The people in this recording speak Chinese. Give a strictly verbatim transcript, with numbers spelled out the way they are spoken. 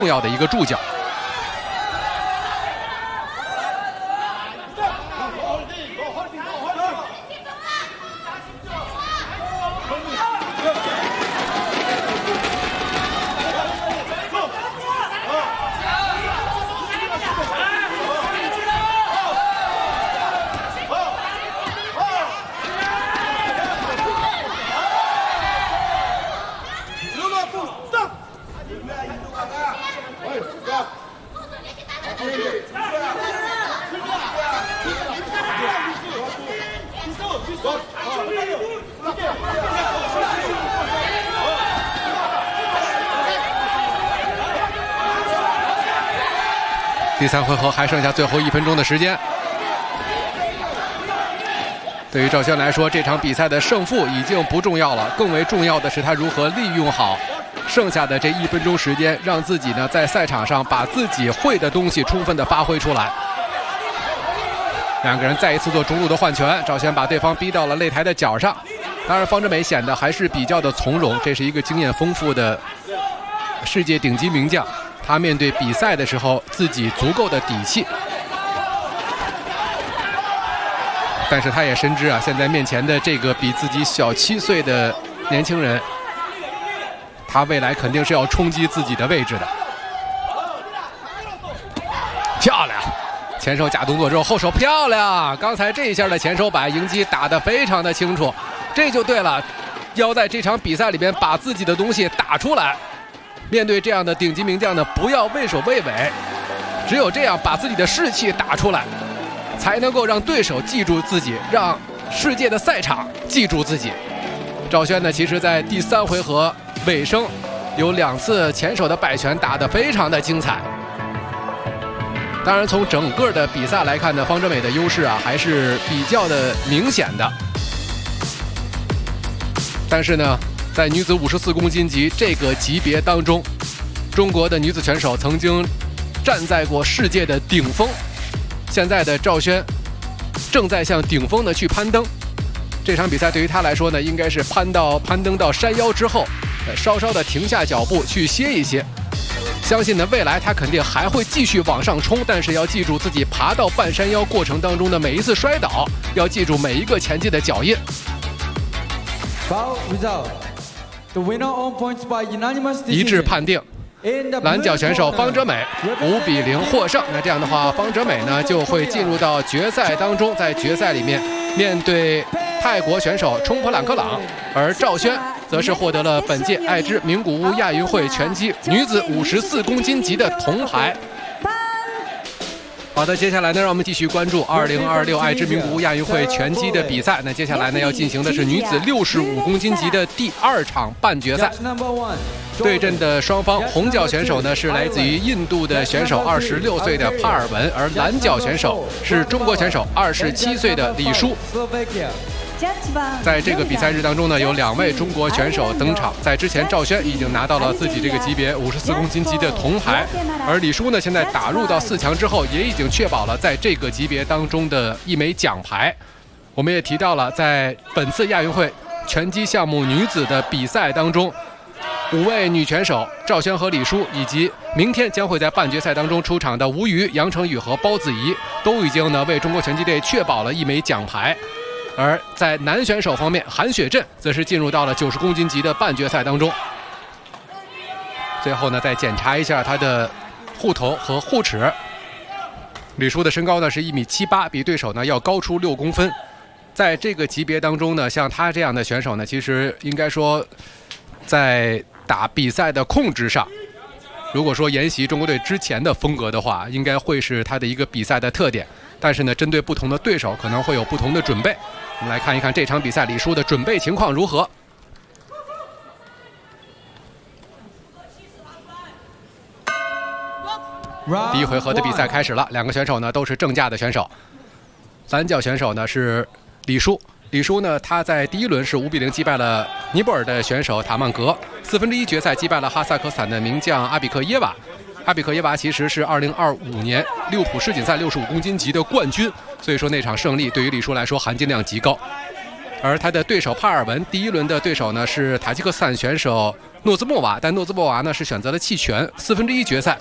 重要的一个注脚。第三回合还剩下最后一分钟的时间，对于赵轩来说，这场比赛的胜负已经不重要了，更为重要的是他如何利用好剩下的这一分钟时间，让自己呢在赛场上把自己会的东西充分的发挥出来。两个人再一次做中路的换拳，赵轩把对方逼到了擂台的角上。当然，方志美显得还是比较的从容，这是一个经验丰富的世界顶级名将。他面对比赛的时候，自己足够的底气，但是他也深知啊，现在面前的这个比自己小七岁的年轻人，他未来肯定是要冲击自己的位置的。漂亮，前手假动作之后后手漂亮，刚才这一下的前手摆迎击打得非常的清楚，这就对了，要在这场比赛里边把自己的东西打出来。面对这样的顶级名将呢，不要畏首畏尾，只有这样把自己的士气打出来，才能够让对手记住自己，让世界的赛场记住自己。赵轩呢，其实在第三回合尾声有两次前手的摆拳打得非常的精彩。当然，从整个的比赛来看呢，方志美的优势啊还是比较的明显的。但是呢，在女子五十四公斤级这个级别当中，中国的女子拳手曾经站在过世界的顶峰，现在的赵轩正在向顶峰的去攀登。这场比赛对于她来说呢，应该是攀到攀登到山腰之后，稍稍的停下脚步去歇一歇。相信呢，未来她肯定还会继续往上冲，但是要记住自己爬到半山腰过程当中的每一次摔倒，要记住每一个前进的脚印。一致判定，蓝角选手方哲美五比零获胜。那这样的话，方哲美呢就会进入到决赛当中，在决赛里面面对泰国选手冲普朗克朗，而赵轩则是获得了本届爱知名古屋亚运会拳击女子五十四公斤级的铜牌。好的，接下来呢，让我们继续关注二零二六爱知名古屋亚运会拳击的比赛。那接下来呢，要进行的是女子六十五公斤级的第二场半决赛。对阵的双方，红角选手呢是来自于印度的选手二十六岁的帕尔文，而蓝角选手是中国选手二十七岁的李舒。在这个比赛日当中呢，有两位中国选手登场。在之前，赵轩已经拿到了自己这个级别五十四公斤级的铜牌，而李舒呢，现在打入到四强之后，也已经确保了在这个级别当中的一枚奖牌。我们也提到了，在本次亚运会拳击项目女子的比赛当中，五位女拳手赵轩和李舒，以及明天将会在半决赛当中出场的吴瑜、杨成宇和包子怡，都已经呢为中国拳击队确保了一枚奖牌。而在男选手方面，韩雪振则是进入到了九十公斤级的半决赛当中。最后呢，再检查一下他的护头和护齿。李舒的身高呢是一米七八，比对手呢要高出六公分。在这个级别当中呢，像他这样的选手呢，其实应该说，在打比赛的控制上，如果说沿袭中国队之前的风格的话，应该会是他的一个比赛的特点。但是呢，针对不同的对手，可能会有不同的准备。我们来看一看这场比赛李舒的准备情况如何。第一回合的比赛开始了，两个选手呢都是正架的选手。蓝角选手呢是李舒，李舒呢他在第一轮是五比零击败了尼泊尔的选手塔曼格，四分之一决赛击败了哈萨克斯坦的名将阿比克耶娃。阿比克耶娃其实是二零二五年利物浦世锦赛六十五公斤级的冠军，所以说那场胜利对于李舒来说含金量极高。 而他的对手帕尔文，第一轮的对手呢是塔吉克斯坦选手诺兹莫娃，但诺兹莫娃呢是选择了弃权，四分之一决赛